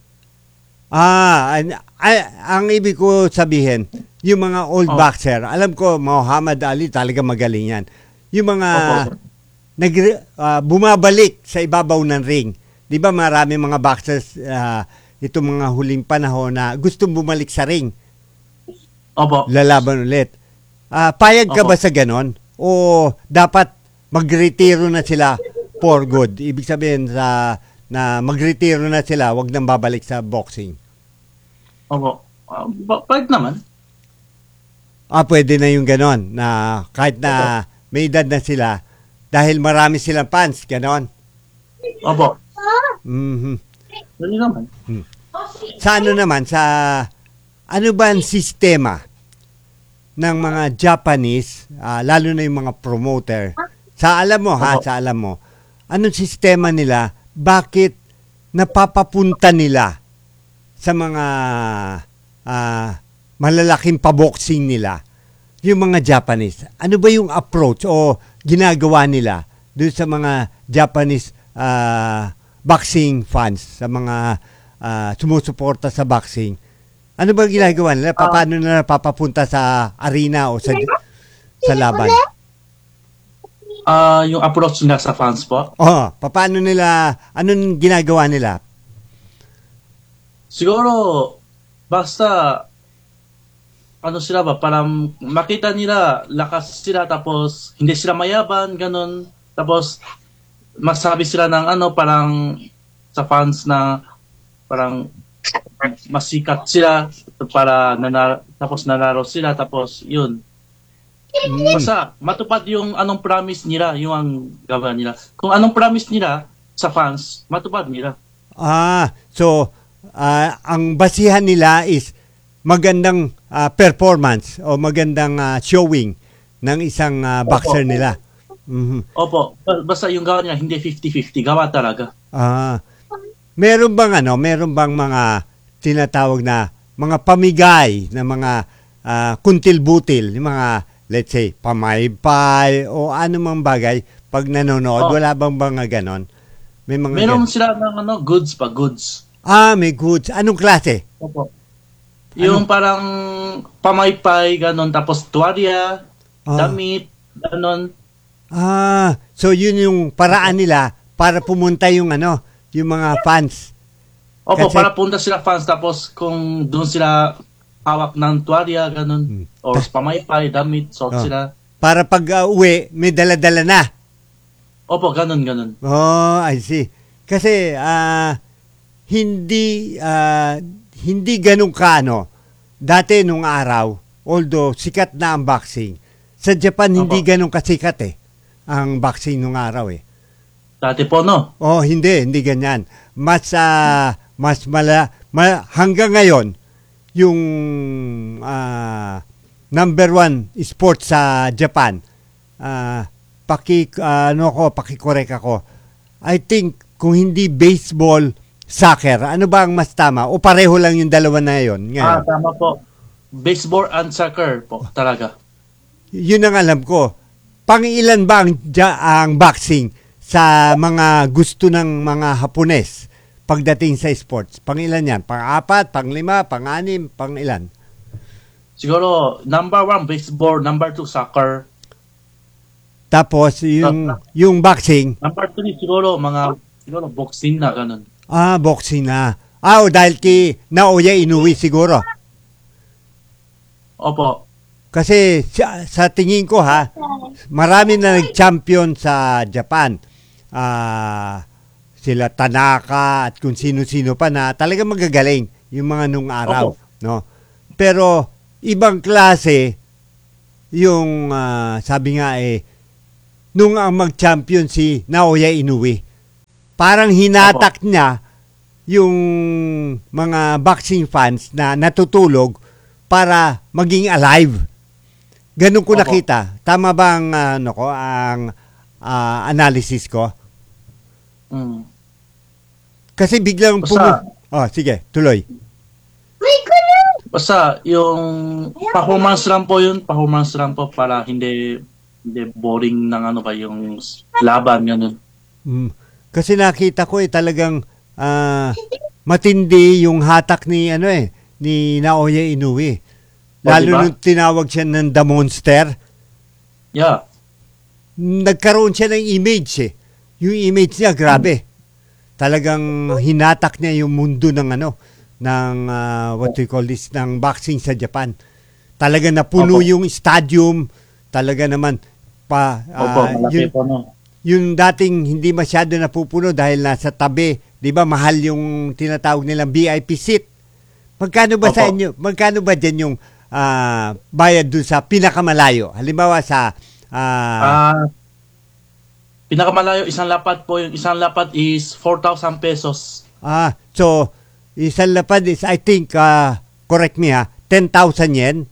Ah, ay, ay, ang ibig ko sabihin, yung mga old oh. boxer, alam ko Muhammad Ali talaga magaling yan. Yung mga oh, nag, uh, bumabalik sa ibabaw ng ring. Di ba marami mga boxers uh, itong mga huling panahon na gustong bumalik sa ring? Opo. Lalaban ulit. Uh, payag ka Opo. ba sa ganon? O dapat magretiro na sila for good? Ibig sabihin sa na magretiro na sila, wag nang babalik sa boxing. Opo. Uh, payag naman. Ah, pwede na yung ganon na kahit na Opo. may edad na sila dahil marami silang fans, ganon. Opo. Mm-hmm. Dali naman. Hmm. Sa ano naman, sa ano ba ang sistema ng mga Japanese, uh, lalo na yung mga promoter, sa alam mo ha, sa alam mo, anong sistema nila, bakit napapapunta nila sa mga uh, malalaking paboxing nila, yung mga Japanese, ano ba yung approach o ginagawa nila doon sa mga Japanese uh, boxing fans, sa mga uh, sumusuporta sa boxing? Ano ba ginagawa nila? Pa, paano nila papapunta sa arena o sa sa laban? Ah, uh, yung approach nila sa fans po? Oh, paano nila, anong ginagawa nila? Siguro, basta, ano sila ba, parang makita nila, lakas sila, tapos hindi sila mayaban, ganun. Tapos, magsabi sila ng ano, parang sa fans na parang masikat sila para nanar tapos nanalo sila, tapos yun. Mm. Basta matupad yung anong promise nila, yung ang gawin nila. Kung anong promise nila sa fans, matupad nila. Ah, so uh, ang basihan nila is magandang uh, performance o magandang uh, showing ng isang uh, boxer Opo. nila. Mm-hmm. Opo, basta yung gawa niya hindi fifty-fifty, gawa talaga. Ah. Meron bang ano, meron bang mga tinatawag na mga pamigay na mga uh, kuntil-butil, yung mga let's say pamaypay o anumang bagay pag nanonood, oh. wala bang mga ganon? May mga Meron ganon. sila ng ano, goods pa, goods. Ah, may goods. Anong klase? Opo. Yung Anong? parang pamaypay, ganon, tapos tuwarya, ah. damit, ganon. Ah, so yun yung paraan nila para pumunta yung ano, yung mga fans. Opo, Kasi, para punta sila fans, tapos kung doon sila hawak ng tuwarya, ganun, hmm. or pamaypay, damit, suot oh. sila. Para pag uh, uwi, may dala-dala na. Opo, ganun, ganun. Oh, I see. Kasi, uh, hindi, uh, hindi ganun ka, ano, dati nung araw, although sikat na ang boxing, sa Japan hindi Opo. ganun kasikat eh, ang boxing nung araw eh. Dati po, no? Oh, hindi, hindi ganyan. Mas, uh, mas mala, ma, hanggang ngayon, yung uh, number one sport sa Japan, uh, paki, uh, ano ko, pakikorek ako, I think, kung hindi baseball, soccer, ano ba ang mas tama? O pareho lang yung dalawa na yun? Ngayon? Ah, tama po. Baseball and soccer po, talaga. Yun ang alam ko. Pang-ilan ba ang, ang boxing sa mga gusto ng mga Hapones pagdating sa sports? Pang-ilan yan? Pang-apat, pang-lima, pang-anim, pang-ilan? Siguro, number one, baseball. Number two, soccer. Tapos, yung, so, yung boxing? Number three, siguro, mga, siguro, boxing na, ganun. Ah, boxing na. Ah, o dahil ki Naoya Inoue siguro. Opo. Kasi sa, sa tingin ko ha, marami na nag-champion sa Japan. Ah, uh, sila Tanaka at kung sino-sino pa na talaga magagaling yung mga nung araw, Opo. no? Pero ibang klase yung ah, sabi nga eh, nung ang mag-champion si Naoya Inoue, parang hinatak niya yung mga boxing fans na natutulog para maging alive. Ganun ko Opo. nakita. Tama ba ang, ah, ano ko, ang ah, analysis ko? Mm. Kasi biglang Basta- pumu... Oh, sige, tuloy. Basta yung performance lang po yun, performance lang po para hindi hindi boring ng ano ba yung laban ganun. Mm. Kasi nakita ko eh talagang ah, matindi yung hatak ni ano eh ni Naoya Inoue. Lalo diba? nung tinawag siya ng The Monster, Yeah. nagkaroon siya ng image eh. Yung image niya grabe. Talagang hinatak niya yung mundo ng ano ng ah, what we call this ng boxing sa Japan. Talaga napuno Opo. yung stadium. Talaga naman pa Opo, ah, malaki yun, po no. yung dating hindi masyado napupuno dahil nasa tabi, 'di ba? Mahal yung tinatawag nilang V I P seat. Magkano ba Opo. sa inyo? Magkano ba diyan yung ah, bayad dun sa pinakamalayo? Halimbawa sa ah, Ah, pinakamalayo isang lapad po, yung isang lapad is four thousand pesos. ah, so isang lapad is I think ah, correct me ha, ten thousand yen.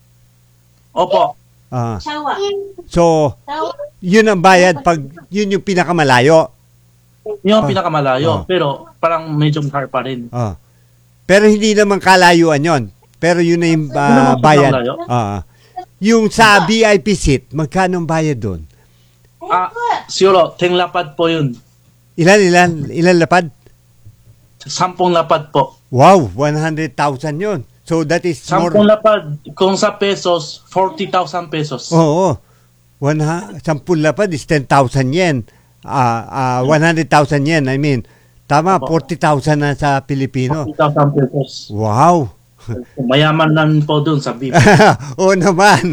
Opo. Ah, so yun ang bayad pag yun yung pinakamalayo. Yung Ah. pinakamalayo, Ah. pero parang medyo mahal pa rin. Ah. Pero hindi naman kalayuan yon. Pero yun na yung ah, Hindi naman bayad. sobrang layo. Ah. Yung sa V I P seat, magkano ang bayad doon? Ah, siguro, ten lapad po yun. Ilan, ilan, ilan lapad? Sampung lapad po. Wow, one hundred thousand yun. So that is more... Sampung lapad, kung sa pesos, forty thousand pesos. Oo. One ha, sampung lapad is ten thousand yen. Ah, ah, one hundred thousand yen, I mean. Tama, forty thousand na sa Pilipino. forty thousand pesos. Wow. Mayaman lang po dun sa beef. Oo naman.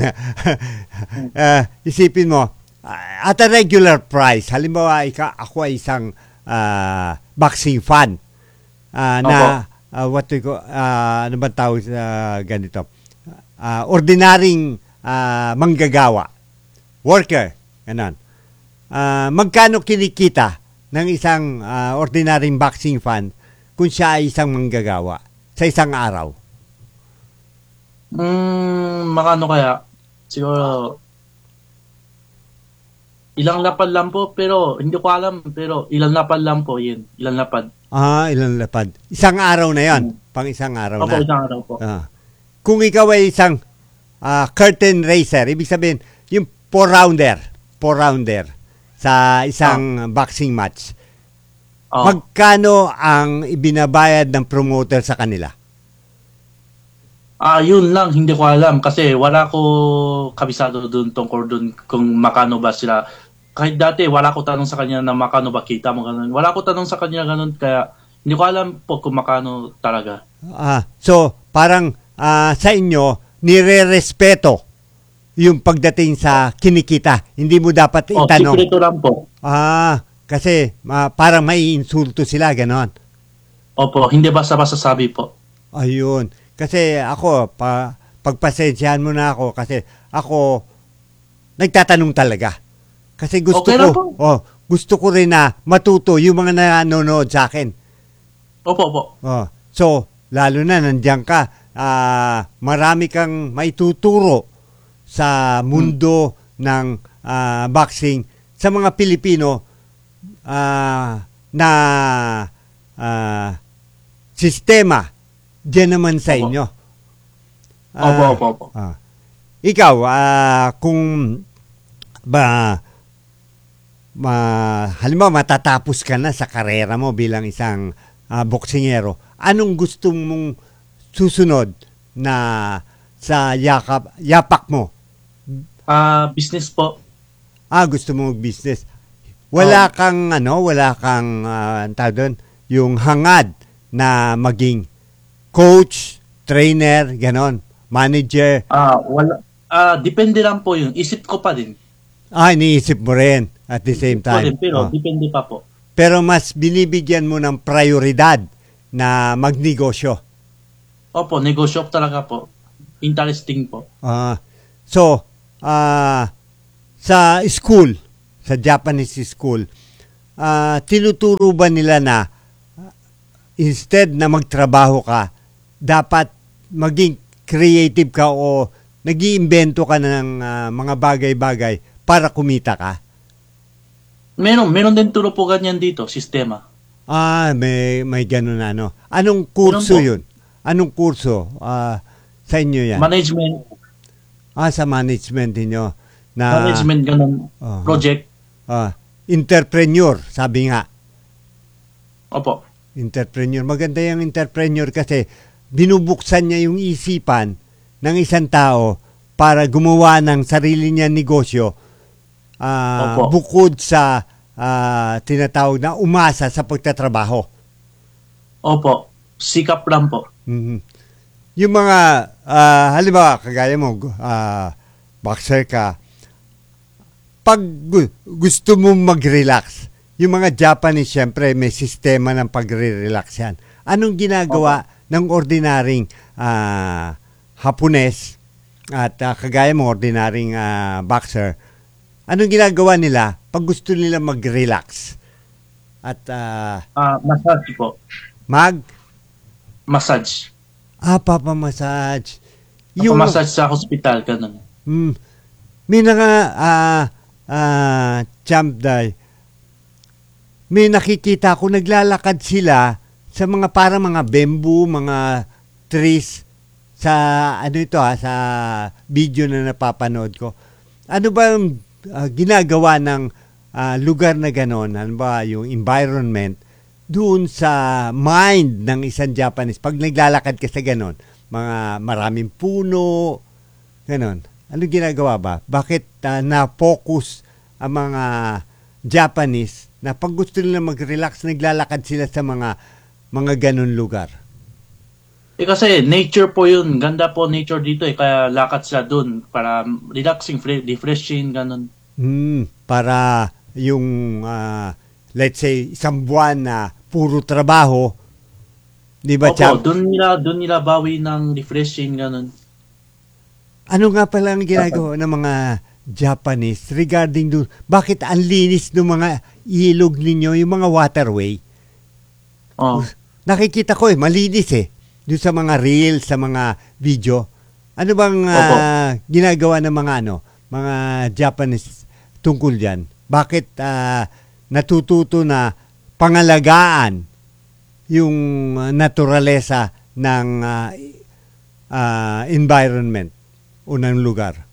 Ah, isipin mo, ah, at a regular price, halimbawa ika, ako ay isang ah, boxing fan ah, na ah, what we call, ah, ano ba tawag sa ganito? Ah, ordinaryong ah, manggagawa, worker, ganun. Ah, magkano kinikita ng isang ah, ordinaryong boxing fan kung siya ay isang manggagawa sa isang araw? Hmm, makano kaya? Siguro, ilang lapad lang po, pero hindi ko alam, pero ilang lapad lang po yun. Ilang lapad. Ah, ilang lapad. Isang araw na yan. Pang isang araw Opo, na. isang araw po. Ah. Kung ikaw ay isang ah, curtain raiser, ibig sabihin, yung four-rounder, four-rounder sa isang boxing match, Oh. magkano ang ibinabayad ng promoter sa kanila? Ah, yun lang, hindi ko alam kasi wala ko kabisado doon tungkol doon kung makano ba sila. Kahit dati, wala ko tanong sa kanya na makano ba kita mo ganun. Wala ko tanong sa kanya ganun, kaya hindi ko alam po kung makano talaga. Ah, so, parang ah, sa inyo, nire-respeto yung pagdating sa kinikita. Hindi mo dapat Oh, itanong. sikreto lang po. Ah, kasi ah, parang may insulto sila, ganon. Opo, hindi basta-basta sabi po. Ayun. Kasi ako, pa, pagpasensyahan mo na ako kasi ako nagtatanong talaga. Kasi gusto Okay ko, lang po. oh, gusto ko rin na matuto yung mga nanonood sa akin. Opo, opo. Oh, so, lalo na nandiyan ka, ah, marami kang maituturo sa mundo ng ah, boxing sa mga Pilipino ah, na ah, sistema. Diyan naman sa Opo. inyo. Opo, Ah, opo, opo. ah. Ikaw, ah, kung ba ma, halimbawa matatapos ka na sa karera mo bilang isang ah, boksingero, anong gusto mong susunod na sa yakap, yapak mo? Ah, business po. Ah, gusto mo mag-business. Wala kang ano, wala kang ah, ang tawag doon, yung hangad na maging coach, trainer, ganon, manager. Ah, wala. Ah, depende lang po yun. Isip ko pa din. Ah, iniisip mo rin at the same Po din, time. pero Oh. depende pa po. Pero mas binibigyan mo ng prioridad na magnegosyo. Opo, negosyo talaga po. Interesting po. Ah, so, ah, sa school, sa Japanese school, ah, tinuturo ba nila na instead na magtrabaho ka, dapat maging creative ka o nag-iimbento ka ng ah, mga bagay-bagay para kumita ka? Meron, meron din turo po ganyan dito, sistema. Ah, may may ganun na, ano. Anong kurso Meron po. yun? Anong kurso ah, sa inyo yan? Management, Ah, sa management niyo na management ganun, Ah. project. ah, entrepreneur, sabi nga. Opo. Entrepreneur. Maganda yung entrepreneur kasi binubuksan niya yung isipan ng isang tao para gumawa ng sarili niya negosyo ah, Opo. bukod sa ah, tinatawag na umasa sa pagtatrabaho. Opo. Sikap lang po. Mhm. Yung mga, ah, halimbawa, kagaya mo, ah, boxer ka, pag gu- gusto mo mag-relax, yung mga Japanese, syempre, may sistema ng pag-relax yan. Anong ginagawa ng ordinaryong ah, Hapones at ah, kagaya mo, ordinaryong ah, boxer, anong ginagawa nila pag gusto nila mag-relax? At ah, Ah, massage po. mag? Massage. Ah, papamassage. Yung massage sa hospital, ganun. Hmm. May nga, ah, ah, champ day, may nakikita ko, naglalakad sila sa mga para mga bamboo, mga trees, sa, ano ito ha, sa video na napapanood ko. Ano ba ang ah, ginagawa ng ah, lugar na ganon? Ano ba yung environment doon sa mind ng isang Japanese pag naglalakad ka sa ganon? Mga maraming puno, ganon. Ano ginagawa ba? Bakit uh, na-focus ang mga Japanese na pag gusto nila mag-relax, naglalakad sila sa mga mga ganon lugar? Eh kasi nature po yun. Ganda po nature dito eh. Kaya lakad sila dun para relaxing, fre- refreshing, ganun. Hmm, para yung, ah, let's say, isang buwan na puro trabaho, di ba, Opo, Champ? dun nila, dun nila bawi ng refreshing, ganun. Ano nga pala ang ginagawa ng mga Japanese regarding doon? Bakit ang linis ng mga ilog ninyo, yung mga waterway? Oh. Nakikita ko eh, malinis eh. Doon sa mga reels, sa mga video. Ano bang ah, ginagawa ng mga ano, mga Japanese tungkol diyan? Bakit ah, natututo na pangalagaan yung ah, naturalesa ng ah, ah, environment o ng lugar?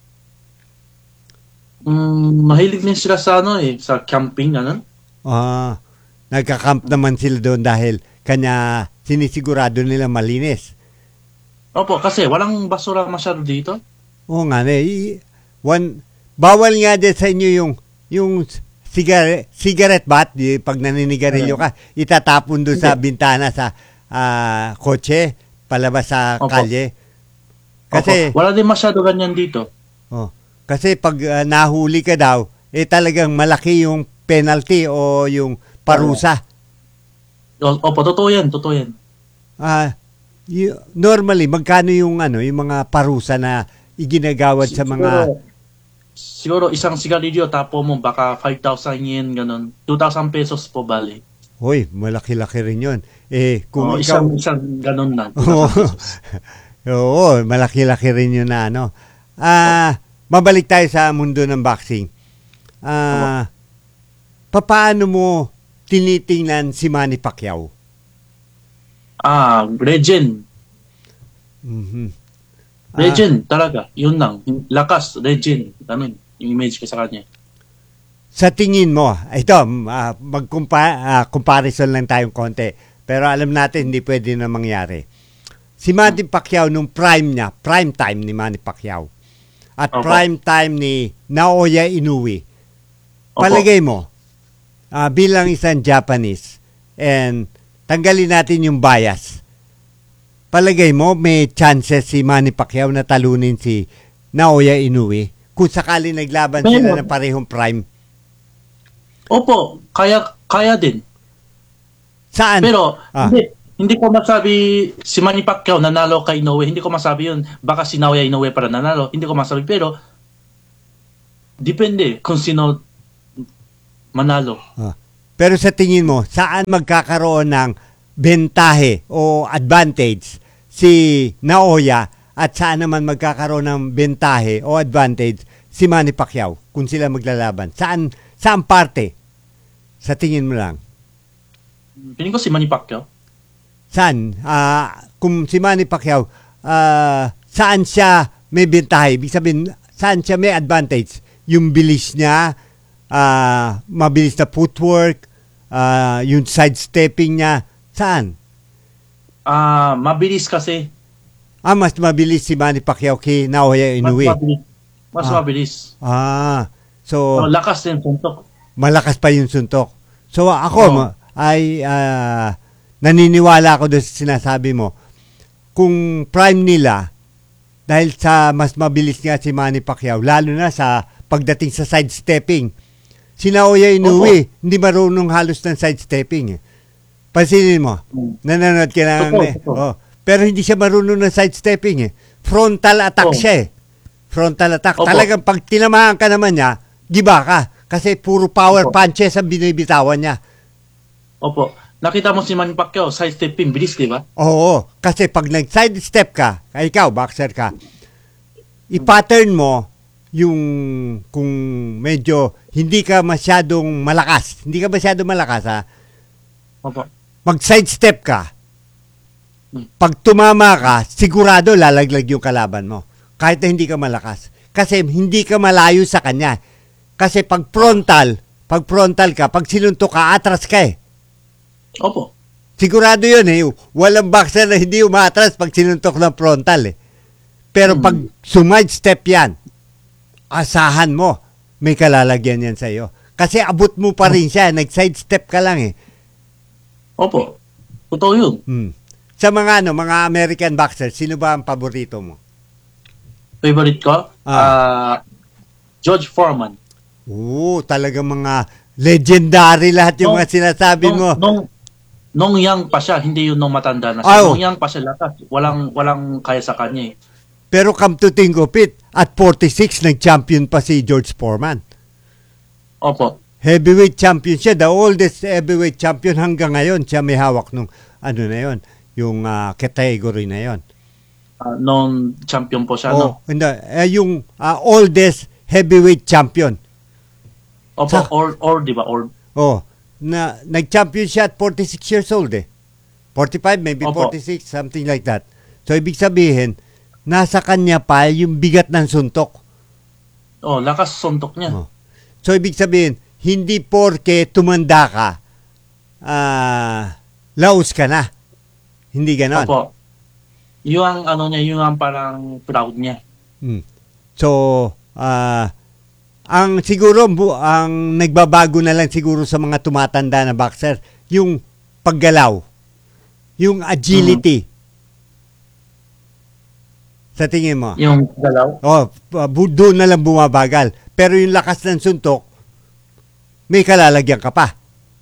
Mm, mahilig din sila sa ano eh, sa camping, ganun. Ah, nagka-camp naman sila doon dahil kanya sinisigurado nila malinis. Opo, kasi walang basura masyado dito. Oo nga, eh. One, bawal nga din sa inyo yung yung cigarette, cigarette butt, di, pag naninigarilyo ka, itatapon doon sa bintana sa ah, kotse, palabas sa Opo. kalye. Kasi Kasi, wala din masyado ganyan dito. oh, kasi pag ah, nahuli ka daw, eh talagang malaki yung penalty o yung parusa. O- Opo, totoo yan, totoo yan. Ah, y- normally magkano yung ano, yung mga parusa na iginagawad sa mga Siguro isang sigarilyo tapo mo baka five thousand yen ganun. two thousand pesos po bali. Hoy, malaki-laki rin 'yon. Eh kung Oh, ikaw isang isang ganun lang. Oo. Oo, malaki-laki rin 'yun na ano. Ah, mabalik tayo sa mundo ng boxing. Ah, papaano mo tinitingnan si Manny Pacquiao? Ah, legend. Mhm. Legend talaga. Yun lang. Lakas, legend. Ganun. Yung image ko sa kanya. Sa tingin mo, ito, uh, mag-compa- uh, comparison lang tayong konti. Pero alam natin, hindi pwede na mangyari. Si Manny Pacquiao, nung prime niya, prime time ni Manny Pacquiao, at Opo. prime time ni Naoya Inoue, Opo. palagay mo, uh, bilang isang Japanese, and tanggalin natin yung bias, palagay mo, may chances si Manny Pacquiao na talunin si Naoya Inoue kung sakali naglaban Pero, sila ng parehong prime? Opo, kaya kaya din. Saan? Pero Ah. hindi hindi ko masabi si Manny Pacquiao nanalo kay Inoue. Hindi ko masabi yun. Baka si Naoya Inoue para nanalo. Hindi ko masabi. Pero Depende kung sino manalo. Ah. Pero sa tingin mo, saan magkakaroon ng bentahe o advantage si Naoya at saan naman magkakaroon ng bentahe o advantage si Manny Pacquiao kung sila maglalaban? Saan, saan parte? Sa tingin mo lang. Piling ko si Manny Pacquiao. Saan? Ah, kung si Manny Pacquiao, ah, saan siya may bentahe? Ibig sabihin, saan siya may advantage? Yung bilis niya, ah, mabilis na footwork, ah, yung sidestepping niya, saan? Ah, mabilis kasi. Ah, mas mabilis si Manny Pacquiao kay Naoya Inoue. Mas mabilis. Mas Ah. mabilis. Ah, so So, lakas din suntok. malakas pa yung suntok. So ako Oo. ma- ay ah, naniniwala ako doon sa sinasabi mo. Kung prime nila, dahil sa mas mabilis nga si Manny Pacquiao, lalo na sa pagdating sa sidestepping, si Naoya Inoue, hindi marunong halos ng sidestepping. Eh. Pansinin mo, nanonood ka ng... Totoo, eh, totoo. oh, pero hindi siya marunong ng sidestepping. Eh. Frontal attack Oo. siya eh. Frontal attack. Opo. Talagang pag tinamaan ka naman niya, giba ka. Kasi puro power Opo. punches ang binibitawan niya. Opo. Nakita mo si Manny Pacquiao, side stepping, bilis, di ba? Oo. Kasi pag nag-sidestep ka, ay ikaw, boxer ka, i-pattern mo yung kung medyo hindi ka masyadong malakas. Hindi ka masyadong malakas, ha? Opo. Mag-sidestep ka. Pag tumama ka, sigurado lalaglag yung kalaban mo. Kahit na hindi ka malakas. Kasi hindi ka malayo sa kanya. Kasi pag frontal, pag frontal ka, pag sinuntok ka, atras ka eh. Opo. Sigurado yun eh. Walang boxer na hindi umatras pag sinuntok ng frontal eh. Pero pag sumide-step yan, asahan mo, may kalalagyan yan sa'yo. Kasi abot mo pa rin siya. Nag-sidestep ka lang eh. Opo. Totoo yun. Hmm. Sa mga ano, mga American boxers, sino ba ang paborito mo? Favorite ko? Ah, George Foreman. Oo, talagang mga legendary lahat yung Nung- mga sinasabi nung, mo. Nung, nung young pa siya, hindi yun nung matanda na Ah, siya. oh. Nung young pa siya lakas. Walang, walang kaya sa kanya eh. Pero come to think of it, at forty-six, nag-champion pa si George Foreman. Opo. Heavyweight champion siya, the oldest heavyweight champion hanggang ngayon. Siya may hawak nung ano na yon, yung ah, category na yon. Uh, noon champion po siya, no? Oh, hindi, eh, yung ah, oldest heavyweight champion. Opo, Sa- or, or, di ba? Or, Oh, na nag-champion siya at forty-six years old eh. forty-five, maybe Opo. forty-six, something like that. So, ibig sabihin, nasa kanya pa yung bigat ng suntok. oh, lakas suntok niya. Oh. So, ibig sabihin, hindi porke tumanda ka, ah, laos ka na. Hindi ganon. Opo. Yung ang, ano niya, yung ang parang proud niya. Hmm. So, ah, ang siguro, bu- ang nagbabago na lang siguro sa mga tumatanda na boxer, yung paggalaw, yung agility. Sa tingin mo? Yung galaw? Oh, uh, bu- doon na lang bumabagal. Pero yung lakas ng suntok, may kalalagyan ka pa.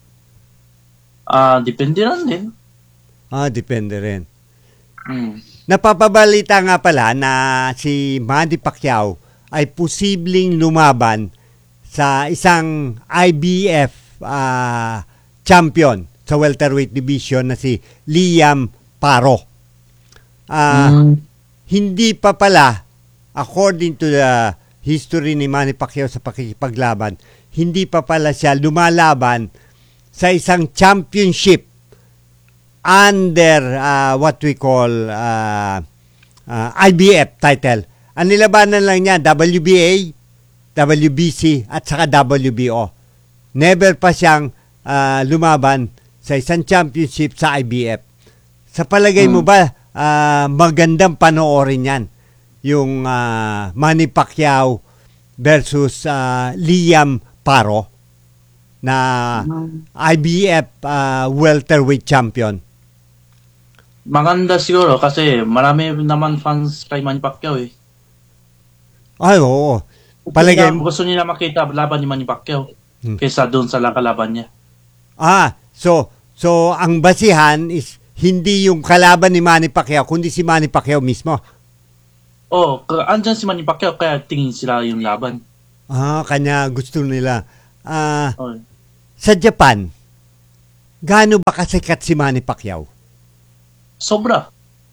Ah, depende lang din. Ah, depende rin. Hmm. Napapabalita nga pala na si Manny Pacquiao ay posibleng lumaban sa isang I B F ah, champion sa welterweight division na si Liam Paro. Ah, Mm. Hindi pa pala, according to the history ni Manny Pacquiao sa pakikipaglaban, hindi pa pala siya lumalaban sa isang championship under ah, what we call ah, ah, I B F title. Ang nilabanan lang niya, W B A, W B C, at saka W B O. Never pa siyang ah, lumaban sa isang championship sa I B F. Sa palagay mo ba, ah, magandang panoorin yan? Yung ah, Manny Pacquiao versus ah, Liam Paro na I B F ah, welterweight champion. Maganda siguro kasi marami naman fans kay Manny Pacquiao eh. Ay, oo. Palagay Palagay mo. gusto nila makita laban ni Manny Pacquiao Hmm. kaysa doon sa kalaban niya. Ah, so, so ang basihan is hindi yung kalaban ni Manny Pacquiao, kundi si Manny Pacquiao mismo. Oh, k- andyan si Manny Pacquiao kaya tingin sila yung laban. Ah, kanya gusto nila. Ah, Okay. sa Japan, gaano ba kasikat si Manny Pacquiao? Sobra.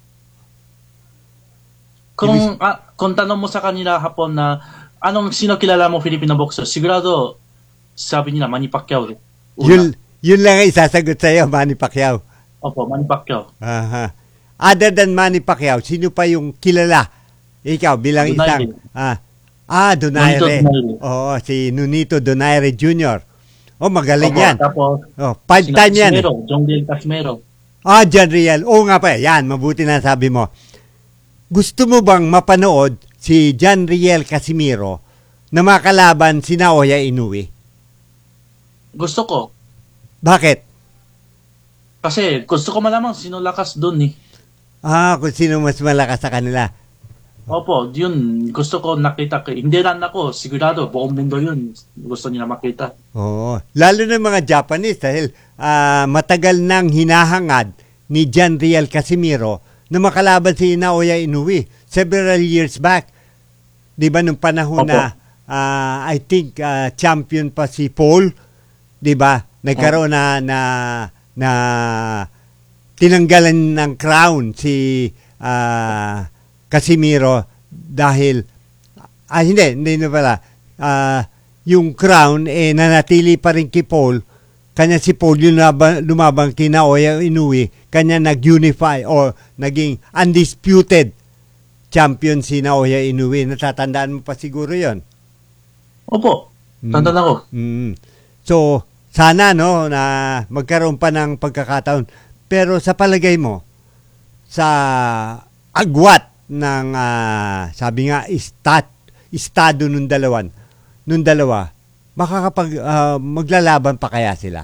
Kung, ah, kung tanong mo sa kanila hapon na anong sino kilala mo Filipino boxer, sigurado sabi nila Manny Pacquiao. Una. Yun, yun lang ang isasagot sa'yo, Manny Pacquiao. Opo, Manny Pacquiao. Aha. Other than Manny Pacquiao, sino pa yung kilala? Ikaw, bilang Donaire. isang... Ah, ah Donaire. Nunito Donaire. Oo, si Nunito Donaire Junior Oh, magaling Opo, yan. Tapos, Oh, five sina time yan. Casimero, John Del Casimero. Ah, John Riel. Oo nga pa. Yan, mabuti na sabi mo. Gusto mo bang mapanood si John Riel Casimiro na makalaban si Naoya Inoue? Gusto ko. Bakit? Kasi gusto ko malaman sino lakas doon eh. Ah, kung sino mas malakas sa kanila. Opo, yun. Gusto ko nakita ko. Hindi lang ako. Sigurado, buong mundo yun. Gusto nila makita. Oo. Lalo na mga Japanese dahil ah, matagal nang hinahangad ni John Riel Casimiro na makalaban si Naoya Inoue. Several years back. Di ba nung panahon Opo. na ah, I think ah, champion pa si Paul. Di ba? Nagkaroon na na na tinanggalan ng crown si ah, Casimiro dahil ah hindi, hindi na pala ah, yung crown eh nanatili pa rin kay Paul. Kanya si Paul yung lumabang, lumabang kay Naoya Inoue, kanya nag-unify o naging undisputed champion si Naoya Inoue. Natatandaan mo pa siguro yon. Opo, tanda na ko. Mm. So, sana no na magkaroon pa ng pagkakataon. Pero sa palagay mo, sa agwat ng ah, sabi nga istat, estado nung dalawan, nung dalawa, makakapag ah, maglalaban pa kaya sila?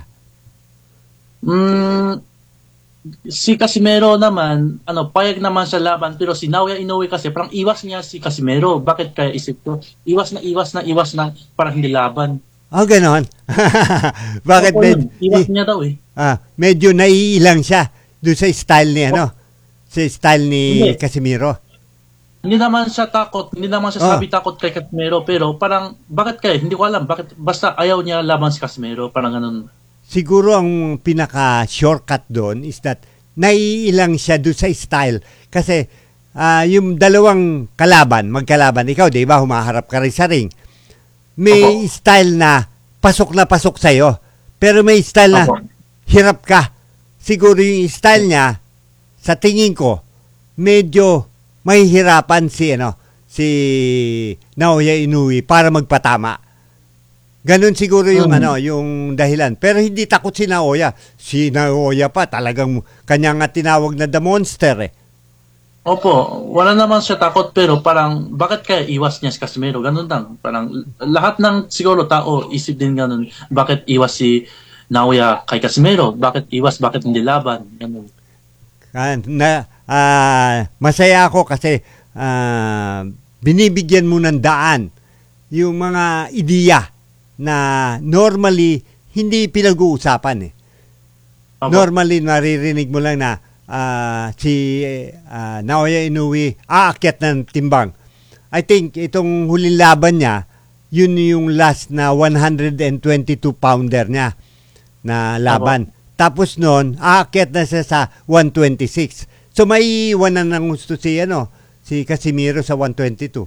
Mm, si Casimero naman, ano, payag naman sa laban, pero si Naoya Inoue kasi parang iwas niya si Casimero. Bakit kaya isip ko? Iwas na, iwas na, iwas na, parang hindi laban. Ah, ganon. Bakit Opo, med- yun. Iwas niya daw eh. ah, medyo naiilang siya doon sa style ni ano? Sa style ni Hindi. Casimiro. Hindi naman siya takot, hindi naman siya Oh. sabi takot kay Casimero, pero parang, bakit kaya? Hindi ko alam, bakit, basta ayaw niya laban si Casimero, parang ganun. Siguro ang pinaka-shortcut doon is that naiilang siya doon sa style. Kasi ah, yung dalawang kalaban, magkalaban, ikaw, di ba, humaharap ka rin sa ring. May Opo. style na pasok na pasok sa'yo. Pero may style na Opo. hirap ka. Siguro yung style niya, sa tingin ko, medyo mahihirapan si, ano, si Naoya Inoue para magpatama. Ganun siguro yung Mm. ano, yung dahilan. Pero hindi takot si Naoya. Si Naoya pa talagang kanya nga tinawag na the monster eh. Opo, wala naman siya takot, pero parang, bakit kaya iwas niya si Casimero? Ganun lang. Parang, lahat ng siguro tao, isip din ganun. Bakit iwas si Naoya kay Casimero? Bakit iwas? Bakit hindi laban? Ganun. Ah, na ah, masaya ako kasi ah, binibigyan mo ng daan yung mga ideya na normally hindi pinag-uusapan eh. Opo. Normally naririnig mo lang na ah, si ah, Naoya Inoue aakyat ng timbang. I think itong huling laban niya, yun yung last na one hundred twenty-two pounder niya na laban. Tapos noon, aakyat na siya sa one twenty-six. So may iwan na ng gusto si, ano, si Casimiro sa one twenty-two.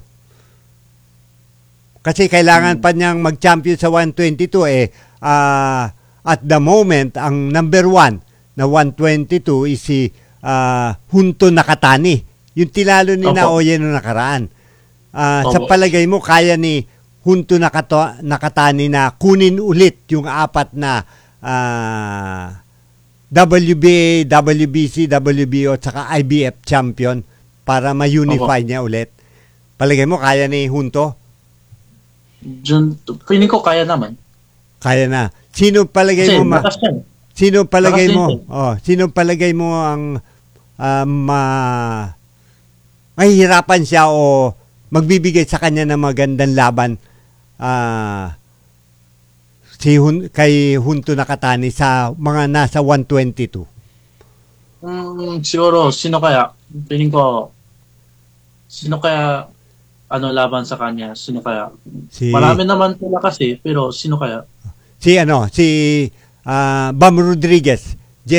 Kasi kailangan pa niyang mag-champion sa one twenty-two eh. ah, at the moment, ang number one na one twenty-two is si ah, Junto Nakatani. Yung tinalo ni Opo. Naoya noong nakaraan. Ah, sa Opo. palagay mo, kaya ni Junto Nakato- Nakatani na kunin ulit yung apat na ah, W B A, W B C, W B O at saka I B F champion para ma-unify Opo. niya ulit. Palagay mo, kaya ni Junto? Diyan, feeling ko kaya naman. Kaya na. Sino palagay Kasi, mo ma- lakas yan. Sino palagay Lakas mo? din Oh, sino palagay mo ang ah, ma mahihirapan siya o magbibigay sa kanya ng magandang laban ah si Hun- kay Junto Nakatani sa mga nasa one twenty-two? Hmm, siguro, sino kaya? Feeling ko, sino kaya ano laban sa kanya. Sino kaya? Si- Marami naman pala kasi, pero sino kaya? Si ano, si ah, Bam Rodriguez.